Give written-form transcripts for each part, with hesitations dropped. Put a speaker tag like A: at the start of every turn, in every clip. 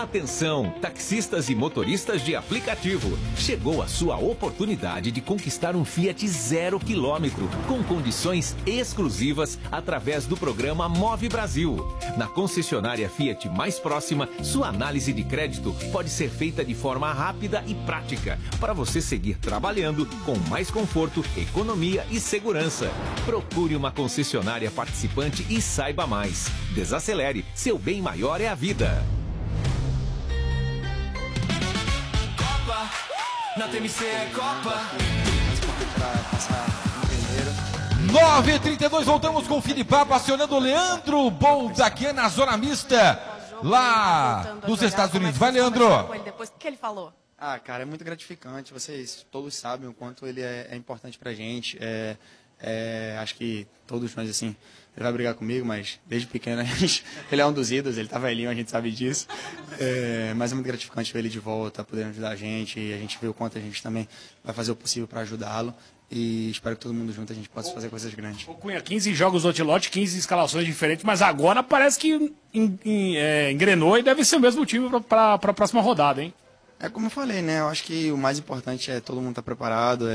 A: Atenção, taxistas e motoristas de aplicativo. Chegou a sua oportunidade de conquistar um Fiat 0 km com condições exclusivas através do programa Move Brasil. Na concessionária Fiat mais próxima, sua análise de crédito pode ser feita de forma rápida e prática para você seguir trabalhando com mais conforto, economia e segurança. Procure uma concessionária participante e saiba mais. Desacelere, seu bem maior é a vida.
B: Na TMC é Copa.
C: 9h32, voltamos com o Filipão, acionando o Leandro Boldaquian na zona mista, lá nos Estados Unidos. Vai, Leandro.
D: Depois, o que ele falou?
E: Ah, cara, é muito gratificante. Vocês todos sabem o quanto ele é importante pra gente. Acho que todos nós, assim, ele vai brigar comigo, mas desde pequeno ele é um dos ídolos, ele tá velhinho, a gente sabe disso. Mas é muito gratificante ver ele de volta, podendo ajudar a gente, e a gente vê o quanto a gente também vai fazer o possível para ajudá-lo. E espero que todo mundo junto a gente possa fazer coisas grandes.
F: O Cunha, 15 jogos do Ancelotti, 15 escalações diferentes, mas agora parece que engrenou e deve ser o mesmo time para a próxima rodada, hein?
E: É como eu falei, né? Eu acho que o mais importante é todo mundo estar preparado.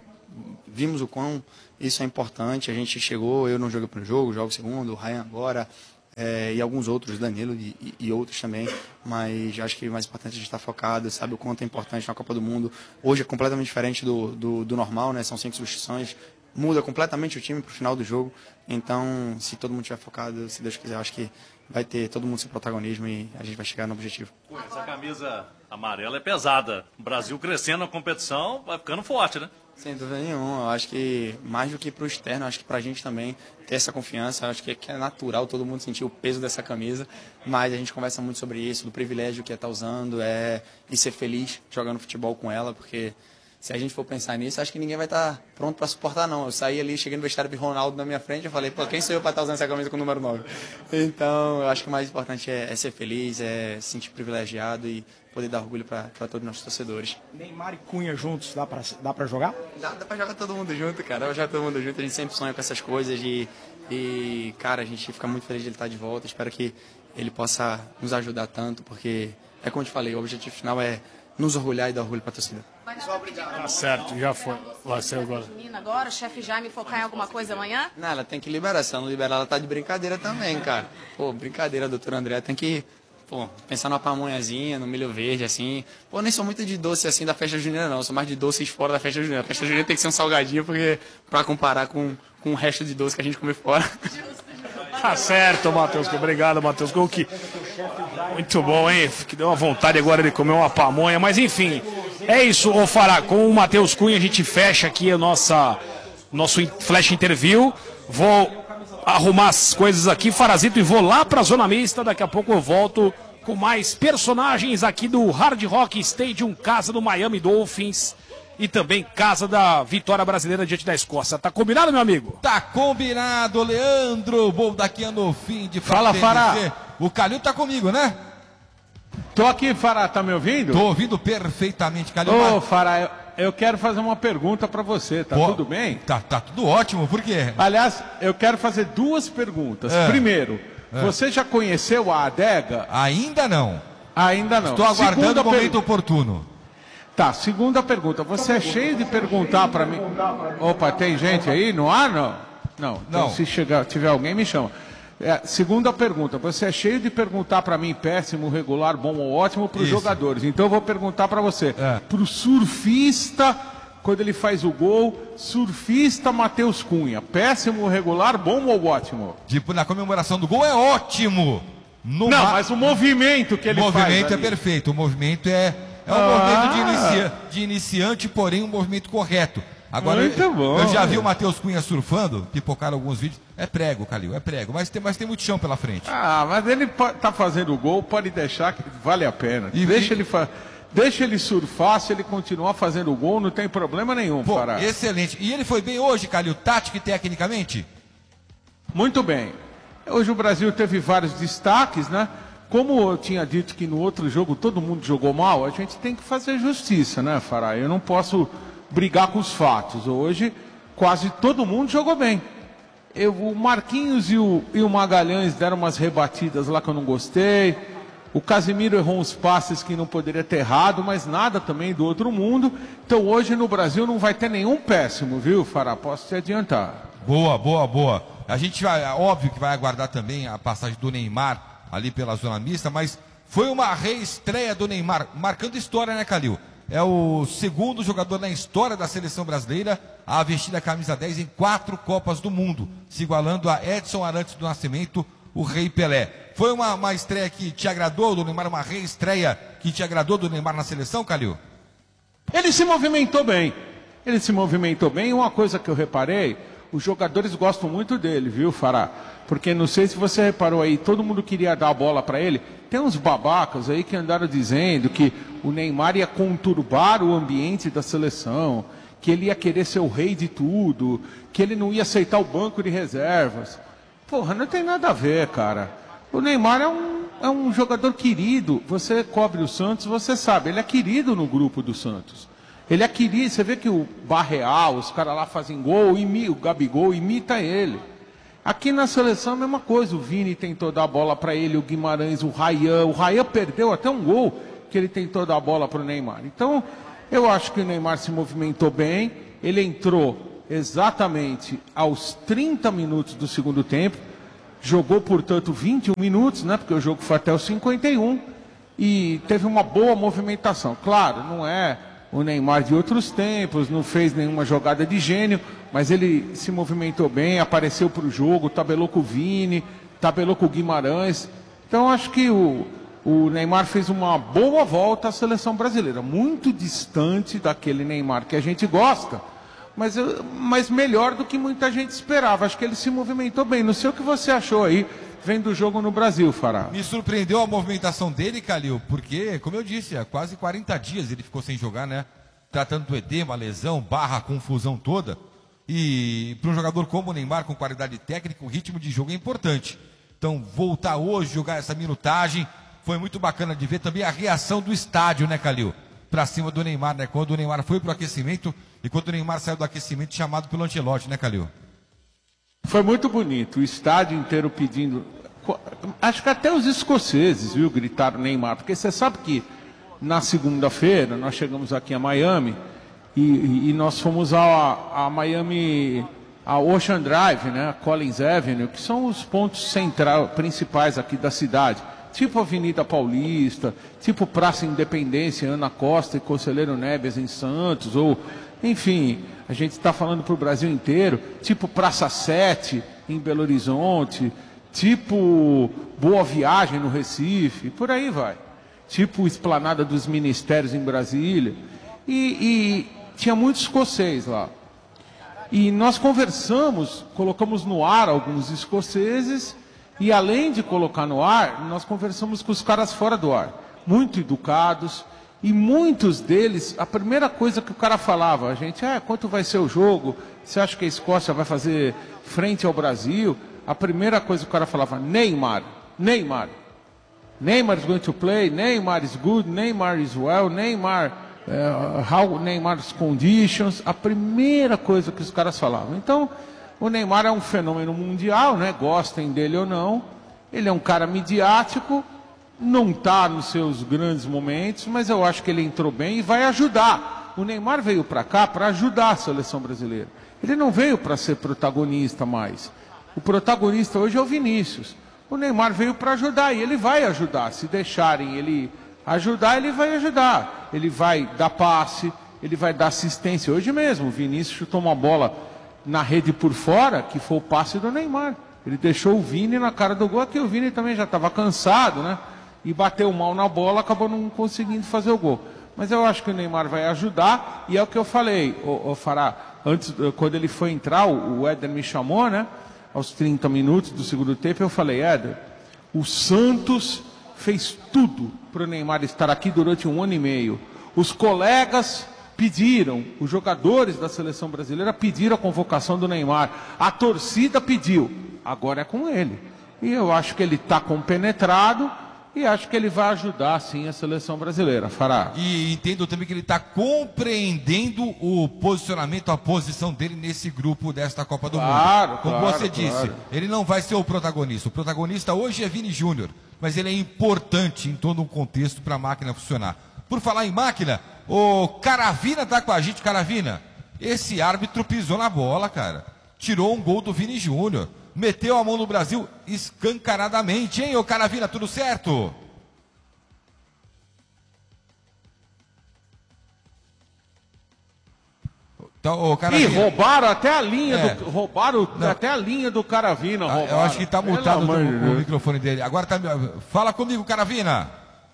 E: Vimos o quão isso é importante. A gente chegou, eu não joguei para o jogo, jogo segundo, o Ryan agora, e alguns outros, Danilo e outros também. Mas acho que o mais importante é a gente estar focado, sabe o quanto é importante na Copa do Mundo. Hoje é completamente diferente do normal, né? São 5 substituições. Muda completamente o time para o final do jogo. Então, se todo mundo estiver focado, se Deus quiser, acho que vai ter todo mundo seu protagonismo e a gente vai chegar no objetivo.
G: Essa camisa amarela é pesada. O Brasil crescendo na competição, vai ficando forte, né?
E: Sem dúvida nenhuma. Eu acho que mais do que para o externo, acho que para a gente também ter essa confiança. Eu acho que é natural todo mundo sentir o peso dessa camisa, mas a gente conversa muito sobre isso, do privilégio que é estar usando e ser feliz jogando futebol com ela, porque se a gente for pensar nisso, acho que ninguém vai estar pronto para suportar, não. Eu saí ali, cheguei no vestiário de Ronaldo na minha frente, eu falei, pô, quem sou eu para estar usando essa camisa com o número 9? Então, eu acho que o mais importante é ser feliz, é se sentir privilegiado e poder dar orgulho para todos os nossos torcedores.
F: Neymar e Cunha juntos, dá para jogar?
E: Dá para jogar todo mundo junto, cara. Dá pra jogar todo mundo junto, a gente sempre sonha com essas coisas e, cara, a gente fica muito feliz de ele estar de volta. Espero que ele possa nos ajudar tanto, porque, é como eu te falei, o objetivo final é nos orgulhar e dar orgulho para a torcida.
F: Tá certo, já foi. Vai ser agora.
D: Agora, o chefe Jaime focar em alguma coisa amanhã?
E: Não, ela tem que liberar. Se ela não liberar, ela tá de brincadeira também, cara. Pô, brincadeira, doutor André. Tem que, pensar numa pamonhazinha, no milho verde, assim. Pô, nem sou muito de doce, assim, da festa junina, não. Eu sou mais de doces fora da festa junina. A festa junina tem que ser um salgadinho, porque pra comparar com o resto de doce que a gente come fora.
F: Tá certo, Matheus. Obrigado, Matheus Golki. Muito bom, hein? Que deu uma vontade agora de comer uma pamonha. Mas, enfim, é isso, ô Fará. Com o Matheus Cunha, a gente fecha aqui a nosso Flash Interview. Vou arrumar as coisas aqui, Farazito, e vou lá pra Zona Mista. Daqui a pouco eu volto com mais personagens aqui do Hard Rock Stadium, casa do Miami Dolphins. E também casa da vitória brasileira diante da Escócia. Tá combinado, meu amigo?
C: Tá combinado, Leandro Boldaquian no fim de
H: Fala, Fará.
C: O Calil tá comigo, né?
H: Tô aqui, Fará, tá me ouvindo?
C: Tô ouvindo perfeitamente, Calil.
H: Ô, Fará, eu quero fazer uma pergunta pra você, tá tudo bem?
C: Tá tudo ótimo, por quê?
H: Aliás, eu quero fazer 2 perguntas. Primeiro, você já conheceu a adega?
C: Ainda não.
H: Ainda não.
C: Estou aguardando o momento oportuno.
H: Tá, segunda pergunta. Você é cheio de perguntar pra mim. Opa, tem gente aí? Não há, não? Não. Então, se tiver alguém, me chama. Segunda pergunta. Você é cheio de perguntar pra mim péssimo, regular, bom ou ótimo pros jogadores. Então eu vou perguntar pra você. Pro surfista, quando ele faz o gol, surfista Matheus Cunha. Péssimo, regular, bom ou ótimo?
C: Tipo, na comemoração do gol é ótimo.
H: Mas o movimento que ele faz.
C: O movimento é perfeito. O movimento é um movimento de iniciante, porém um movimento correto. Agora, eu já vi o Matheus Cunha surfando, pipocaram alguns vídeos. É prego, Calil, é prego. Mas tem muito chão pela frente.
H: Mas ele tá fazendo o gol, pode deixar que vale a pena. Deixa ele surfar, se ele continuar fazendo o gol, não tem problema nenhum, Fará.
C: Excelente. E ele foi bem hoje, Calil, tático e tecnicamente?
H: Muito bem. Hoje o Brasil teve vários destaques, né? Como eu tinha dito que no outro jogo todo mundo jogou mal, a gente tem que fazer justiça, né, Fará? Eu não posso brigar com os fatos. Hoje quase todo mundo jogou bem. O Marquinhos e o Magalhães deram umas rebatidas lá que eu não gostei. O Casemiro errou uns passes que não poderia ter errado, mas nada também do outro mundo. Então hoje no Brasil não vai ter nenhum péssimo, viu, Fará? Posso te adiantar.
C: Boa, boa, boa. A gente vai, óbvio que vai aguardar também a passagem do Neymar ali pela zona mista, mas foi uma reestreia do Neymar, marcando história, né, Calil? É o segundo jogador na história da seleção brasileira a vestir a camisa 10 em 4 Copas do Mundo, se igualando a Edson Arantes do Nascimento, o Rei Pelé. Foi uma estreia que te agradou do Neymar, uma reestreia que te agradou do Neymar na seleção, Calil?
H: Ele se movimentou bem. Ele se movimentou bem. Uma coisa que eu reparei, os jogadores gostam muito dele, viu, Fará? Porque não sei se você reparou aí, todo mundo queria dar a bola para ele. Tem uns babacas aí que andaram dizendo que o Neymar ia conturbar o ambiente da seleção, que ele ia querer ser o rei de tudo, que ele não ia aceitar o banco de reservas. Porra, não tem nada a ver, cara. O Neymar é um jogador querido. Você cobre o Santos, você sabe, ele é querido no grupo do Santos. Ele é querido, você vê que o Barreal, os caras lá fazem gol, o Gabigol imita ele. Aqui na seleção a mesma coisa, o Vini tentou dar a bola para ele, o Guimarães, o Rayan perdeu até um gol que ele tentou dar a bola para o Neymar. Então, eu acho que o Neymar se movimentou bem, ele entrou exatamente aos 30 minutos do segundo tempo, jogou, portanto, 21 minutos, né, porque o jogo foi até os 51, e teve uma boa movimentação. Claro, não é o Neymar de outros tempos, não fez nenhuma jogada de gênio, mas ele se movimentou bem, apareceu para o jogo, tabelou com o Vini, tabelou com o Guimarães. Então, acho que o Neymar fez uma boa volta à seleção brasileira, muito distante daquele Neymar que a gente gosta, mas melhor do que muita gente esperava. Acho que ele se movimentou bem. Não sei o que você achou aí, vendo o jogo no Brasil, Fará.
C: Me surpreendeu a movimentação dele, Calil, porque, como eu disse, há quase 40 dias ele ficou sem jogar, né? Tratando do edema, lesão, barra, confusão toda. E para um jogador como o Neymar, com qualidade técnica, o ritmo de jogo é importante. Então, voltar hoje, jogar essa minutagem, foi muito bacana de ver também a reação do estádio, né, Calil? Para cima do Neymar, né? Quando o Neymar foi para o aquecimento e quando o Neymar saiu do aquecimento, chamado pelo Ancelotti, né, Calil?
H: Foi muito bonito, o estádio inteiro pedindo. Acho que até os escoceses, viu, gritaram Neymar, porque você sabe que na segunda-feira nós chegamos aqui a Miami e nós fomos a Miami, a Ocean Drive, né, a Collins Avenue, que são os pontos principais aqui da cidade, tipo Avenida Paulista, tipo Praça Independência, Ana Costa e Conselheiro Neves em Santos, ou, enfim, a gente está falando para o Brasil inteiro, tipo Praça 7 em Belo Horizonte, tipo Boa Viagem no Recife, por aí vai. Tipo Esplanada dos Ministérios em Brasília. E tinha muitos escoceses lá. E nós conversamos, colocamos no ar alguns escoceses, e além de colocar no ar, nós conversamos com os caras fora do ar, muito educados, e muitos deles, a primeira coisa que o cara falava, a gente, quanto vai ser o jogo? Você acha que a Escócia vai fazer frente ao Brasil? A primeira coisa que o cara falava, Neymar. Neymar is going to play, Neymar is good, Neymar is well, Neymar, how Neymar's conditions. A primeira coisa que os caras falavam. Então, o Neymar é um fenômeno mundial, né? Gostem dele ou não. Ele é um cara midiático, não está nos seus grandes momentos, mas eu acho que ele entrou bem e vai ajudar. O Neymar veio para cá para ajudar a seleção brasileira. Ele não veio para ser protagonista mais. O protagonista hoje é o Vinícius. O Neymar veio para ajudar e ele vai ajudar. Se deixarem ele ajudar, ele vai ajudar. Ele vai dar passe, ele vai dar assistência. Hoje mesmo, o Vinícius chutou uma bola na rede por fora, que foi o passe do Neymar. Ele deixou o Vini na cara do gol, aqui o Vini também já estava cansado, né? E bateu mal na bola, acabou não conseguindo fazer o gol. Mas eu acho que o Neymar vai ajudar, e é o que eu falei, o Fará, antes, quando ele foi entrar, o Éder me chamou, né? Aos 30 minutos do segundo tempo, eu falei, Éder, o Santos fez tudo para o Neymar estar aqui durante 1 ano e meio. Os colegas pediram, os jogadores da seleção brasileira pediram a convocação do Neymar. A torcida pediu, agora é com ele. E eu acho que ele está compenetrado, e acho que ele vai ajudar, sim, a seleção brasileira. Fará.
C: E entendo também que ele está compreendendo o posicionamento, a posição dele nesse grupo desta Copa do Mundo. Como você disse, ele não vai ser o protagonista. O protagonista hoje é Vini Júnior, mas ele é importante em todo o contexto para a máquina funcionar. Por falar em máquina, o Caravina está com a gente. Caravina, esse árbitro pisou na bola, cara. Tirou um gol do Vini Júnior. Meteu a mão no Brasil escancaradamente, hein, ô Caravina, tudo certo? Então, ô, Caravina.
H: Ih, roubaram até a linha até a linha do Caravina.
C: Eu acho que está mutado o microfone dele. Agora tá. Fala comigo, Caravina.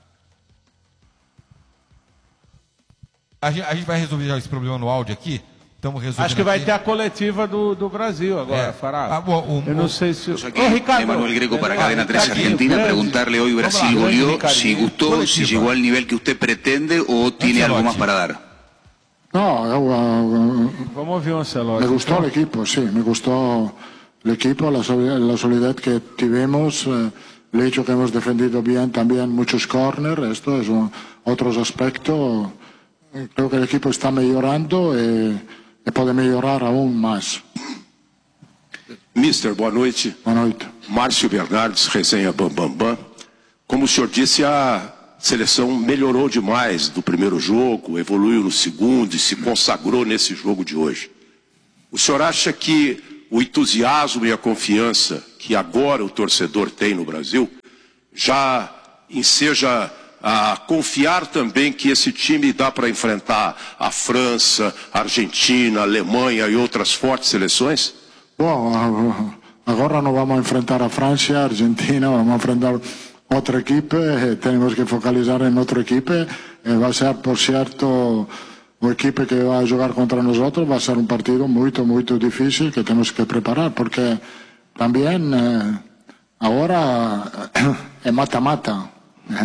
C: A gente vai resolver já esse problema no áudio aqui.
H: Acho que vai ter a coletiva do Brasil agora, Fará. Eu não sei se...
I: Ricardo, Emanuel Greco para Cadena 3 Argentina, perguntarle hoy Brasil goleó, si gustó, si llegó al nivel que usted pretende o tiene algo más para dar.
H: No, vamos ouvir o Ancelotti.
J: Me gustó el equipo, sí, me gustó el equipo, la solidez que tuvimos, el hecho que hemos defendido bien también muchos corners, esto es otros aspectos. Creo que el equipo está mejorando e pode melhorar aún mais.
K: Mister, boa noite.
J: Boa noite.
K: Márcio Bernardes, resenha Bam Bam Bam. Como o senhor disse, a seleção melhorou demais do primeiro jogo, evoluiu no segundo e se consagrou nesse jogo de hoje. O senhor acha que o entusiasmo e a confiança que agora o torcedor tem no Brasil já enseja a confiar também que esse time dá para enfrentar a França, a Argentina, a Alemanha e outras fortes seleções?
J: Bom, agora não vamos enfrentar a França, a Argentina, vamos enfrentar outra equipe, temos que focalizar em outra equipe, vai ser, por certo, a equipe que vai jogar contra nós, vai ser um partido muito, muito difícil que temos que preparar, porque também agora é mata-mata.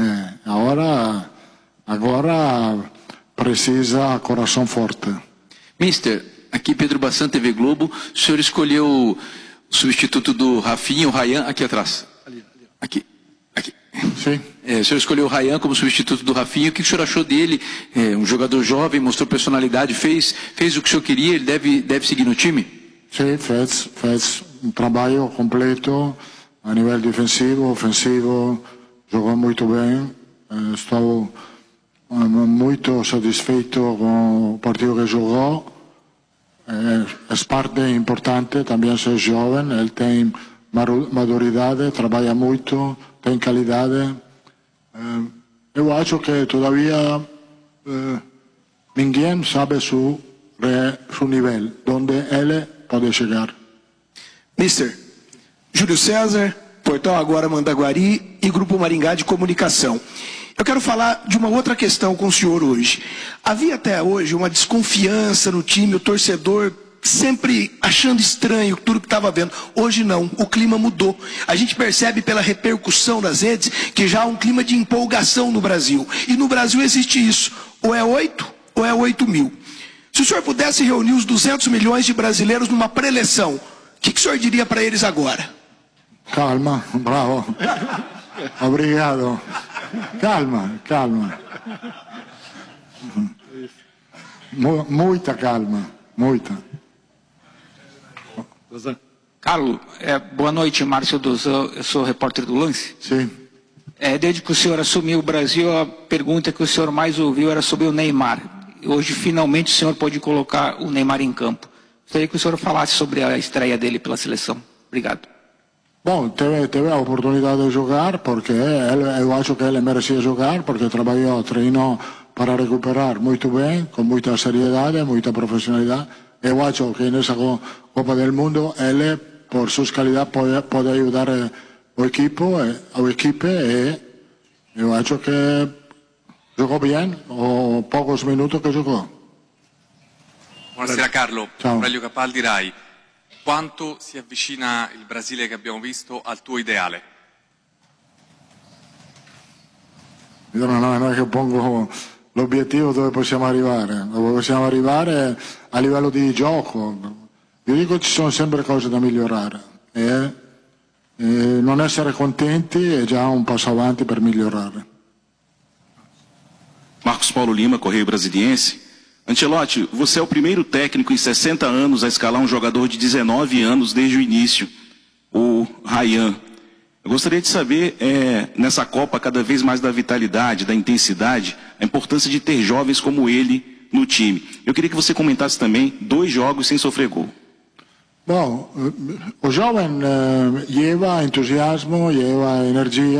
J: Agora precisa coração forte.
I: Mister, aqui Pedro Bassan, TV Globo. O senhor escolheu o substituto do Rafinha, o Ryan, aqui atrás. Aqui.
J: Sim.
I: O senhor escolheu o Ryan como substituto do Rafinha. O que o senhor achou dele? Um jogador jovem, mostrou personalidade, fez o que o senhor queria, ele deve seguir no time?
J: Sim, fez um trabalho completo a nível defensivo, ofensivo. Jogou muito bem, estou muito satisfeito com o partido que jogou. É parte importante, também ser jovem, ele tem maturidade, trabalha muito, tem qualidade. Eu acho que todavia ninguém sabe seu nível, onde ele pode chegar.
L: Mister, Júlio César, Portal Agora Mandaguari e Grupo Maringá de Comunicação. Eu quero falar de uma outra questão com o senhor hoje. Havia até hoje uma desconfiança no time, o torcedor sempre achando estranho tudo que estava vendo. Hoje não, o clima mudou. A gente percebe pela repercussão das redes que já há um clima de empolgação no Brasil. E no Brasil existe isso, ou é 8 ou é 8 mil. Se o senhor pudesse reunir os 200 milhões de brasileiros numa pré-eleição, o que o senhor diria para eles agora?
J: Calma, bravo. Obrigado. Calma. Muita calma, muita.
M: Carlos, boa noite, Márcio Dozan, eu sou repórter do Lance.
J: Sim.
M: Desde que o senhor assumiu o Brasil, a pergunta que o senhor mais ouviu era sobre o Neymar. Hoje, finalmente, o senhor pode colocar o Neymar em campo. Gostaria que o senhor falasse sobre a estreia dele pela seleção. Obrigado.
J: Bom, teve a oportunidade de jogar, porque eu acho que ele merecia jogar, porque trabalhou, treinou para recuperar muito bem, com muita seriedade, muita profissionalidade. Eu acho que nessa Copa do Mundo, ele, por suas qualidades, pode ajudar a equipe e eu acho que jogou bem, os poucos minutos que jogou.
N: Buonasera Carlo, Aurelio Capaldi, Rai. Quanto si avvicina il Brasile che abbiamo visto al tuo ideale?
J: Io non è che pongo l'obiettivo dove possiamo arrivare a livello di gioco. Io dico che ci sono sempre cose da migliorare e Non essere contenti è già un passo avanti per migliorare.
O: Marcos Paulo Lima, Correio Brasiliense. Ancelotti, você é o primeiro técnico em 60 anos a escalar um jogador de 19 anos desde o início, o Ryan. Eu gostaria de saber, nessa Copa, cada vez mais da vitalidade, da intensidade, a importância de ter jovens como ele no time. Eu queria que você comentasse também 2 jogos sem sofrer gol.
J: Bom, o jovem lleva entusiasmo, lleva energia.